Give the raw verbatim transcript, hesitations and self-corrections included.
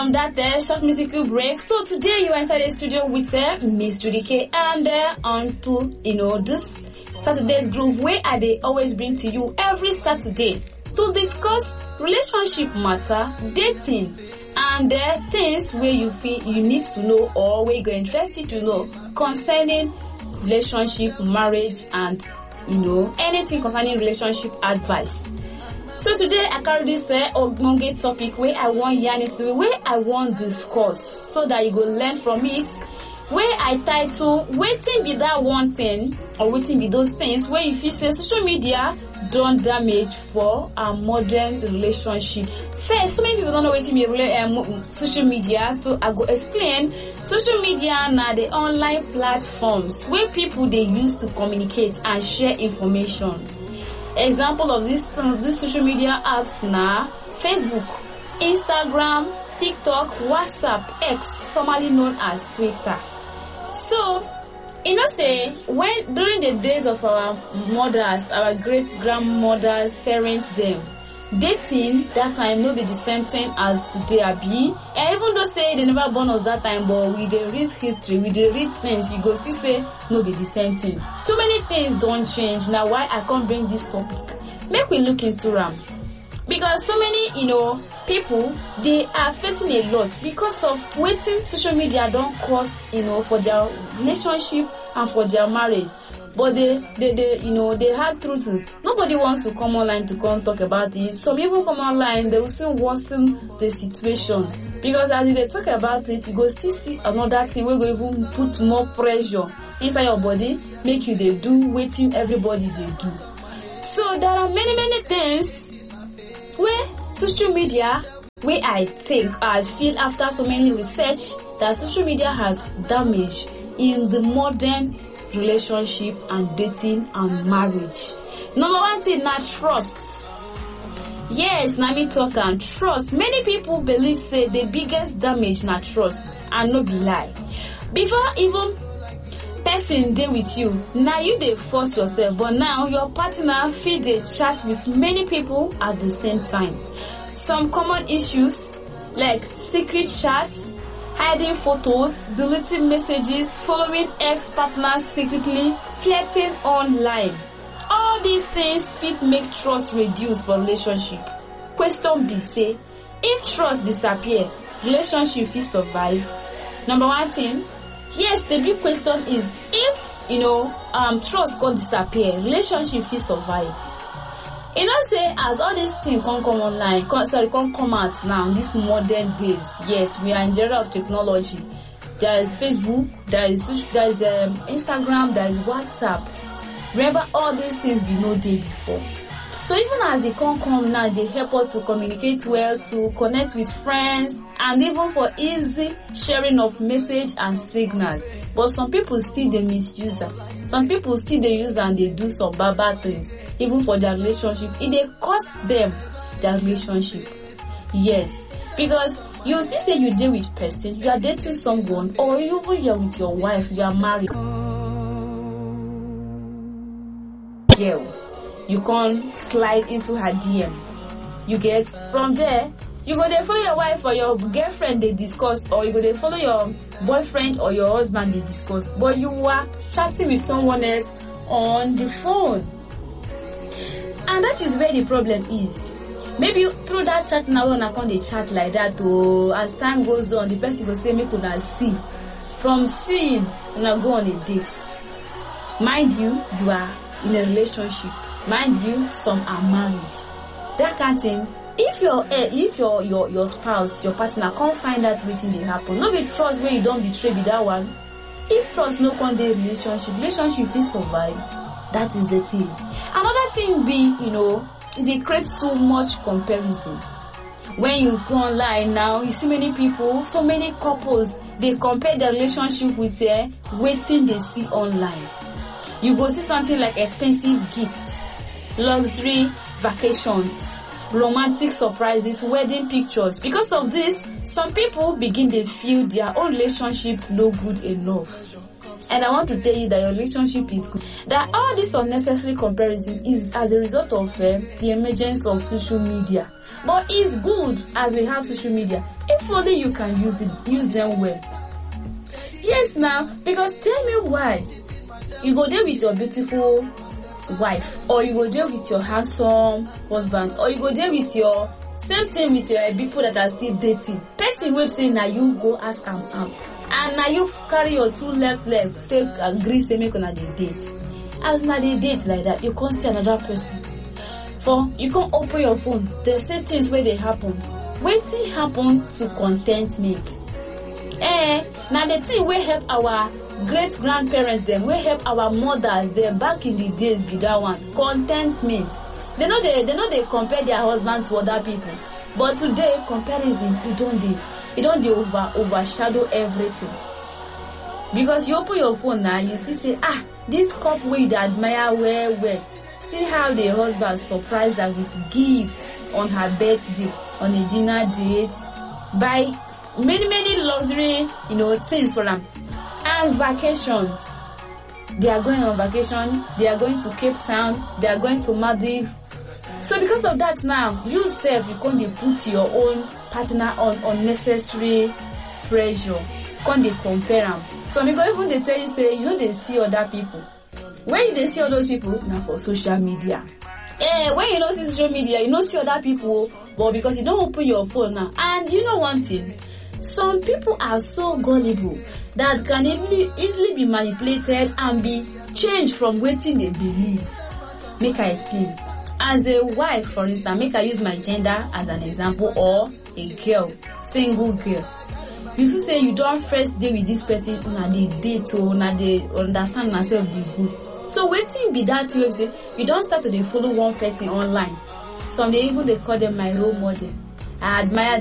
from that uh, short musical break. So today you enter the studio with uh, Miss Judy K, and uh, on to, you know, this Saturday's Groove, where I they always bring to you every Saturday to discuss relationship matter, dating, and uh, things where you feel you need to know or where you're interested to know concerning relationship, marriage, and, you know, anything concerning relationship advice. So today I carry this uh, Ogbonge topic where I want yarn it to, where I want discuss, so that you go learn from it. Where I title "Waiting be that one thing" or "Waiting be those things" where you feel say social media don't damage for a modern relationship. First, so many people don't know what be um, social media, so I go explain. Social media now the online platforms where people they use to communicate and share information. Example of this uh, this social media apps now: Facebook, Instagram, TikTok, WhatsApp, X, formerly known as Twitter. So, you know, say when during the days of our mothers, our great grandmothers, parents, them dating that time no be the same thing as today. Abi, and even though say they never born us that time, but we dey read history, we dey read things, you go see say no be the same thing. Too many things don't change. Now why I can't bring this topic? Make we look into them. Because so many, you know, people, they are facing a lot because of waiting social media don't cause, you know, for their relationship and for their marriage. But they, they, they, you know, they hard truth is nobody wants to come online to come talk about it. Some people come online, they will soon worsen the situation. Because as they talk about it, you go still see another thing where you go even put more pressure inside your body, make you they do waiting everybody they do. So there are many, many things where social media, where I think, I feel after so many research that social media has damaged in the modern relationship and dating and marriage. Number one thing, not trust. Yes, na me talk and trust. Many people believe say the biggest damage not trust, and no be lie. Before even person dey with you, now you dey force yourself, but now your partner fit dey chat with many people at the same time. Some common issues like secret chats, hiding photos, deleting messages, following ex-partners secretly, flirting online. All these things fit make trust reduce for relationship. Question be say, if trust disappear, relationship fit survive? Number one thing, yes, the big question is if, you know, um, trust can disappear, relationship fit survive. You know, say as all these things can come online, can, sorry, can come out now in these modern days. Yes, we are in the era of technology. There is Facebook, there is there is um, Instagram, there is WhatsApp. Remember, all these things we know day before. So even as they can come now, they help us to communicate well, to connect with friends, and even for easy sharing of message and signals. But some people still they misuse them. Some people still they use and they do some bad, bad things, even for their relationship. It they cost them their relationship. Yes, because you still say you deal with person, you are dating someone, or even you're with your wife, you are married. Girl, you can't slide into her D M. You get from there. You go there follow your wife or your girlfriend they discuss, or you go there follow your boyfriend or your husband they discuss, but you were chatting with someone else on the phone. And that is where the problem is. Maybe through that chat now when I can't chat like that, or as time goes on, the person will say make una see. From seeing, una go on a date. Mind you, you are in a relationship. Mind you, some are married. That kind of thing. If your if your your your spouse, your partner can't find out waiting they happen, no be trust where you don't betray be that one. If trust no con dey relationship, relationship will survive. That is the thing. Another thing be, you know, they create so much comparison. When you go online now, you see many people, so many couples, they compare their relationship with their waiting they see online. You go see something like expensive gifts, luxury vacations, romantic surprises, wedding pictures. Because of this, some people begin to feel their own relationship no good enough. And I want to tell you that your relationship is good. That all this unnecessary comparison is as a result of uh, the emergence of social media. But it's good as we have social media. If if only you can use it, use them well. Yes now, because tell me why you go there with your beautiful wife, or you go there with your handsome husband, or you go there with your same thing with your people that are still dating. Person will say now you go ask am out, and now you carry your two left legs take agree say make una dey date. As na dey date like that, you can't see another person. For you can't open your phone, they say things where they happen. Wetin happen to contentment? Eh, now the thing will help our great grandparents them, will help our mothers them back in the days be that one. Contentment. They know they they know they compare their husbands to other people. But today comparison it don't dey it don't dey over overshadow everything. Because you open your phone now, you see say ah this couple wey you admire well well. See how the husband surprised her with gifts on her birthday, on a dinner date, buy many many luxury, you know, things for them. And vacations. They are going on vacation, they are going to Cape Town, they are going to Maldives. So because of that now, you self you can't put your own partner on unnecessary pressure. Can't they compare them? So because even they tell you say you know they see other people. When you see all those people, now for social media. Eh, when you know see social media, you know see other people, but because you don't open your phone now. And you know one thing, some people are so gullible that can easily, easily be manipulated and be changed from waiting they believe. Make I explain. As a wife, for instance, make I use my gender as an example, or a girl, single girl. You should say you don't first date with this person, na they date or na they understand yourself the good. So waiting be that you say you don't start to dey follow one person online. Some they even they call them my role model. I admire